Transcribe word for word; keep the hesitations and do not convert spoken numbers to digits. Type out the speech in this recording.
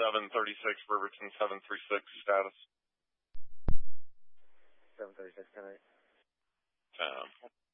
seven thirty-six, Riverton seven three six, status. seven thirty-six, ten eight. Um,